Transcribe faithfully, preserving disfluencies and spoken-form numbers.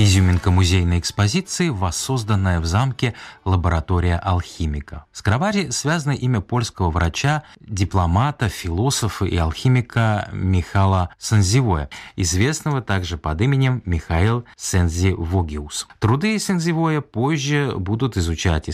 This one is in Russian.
Изюминка музейной экспозиции, воссозданная в замке лаборатория алхимика. С Кровари связано имя польского врача, дипломата, философа и алхимика Михала Сензивоя, известного также под именем Михаил Сензивогиус. Труды Сензивоя позже будут изучать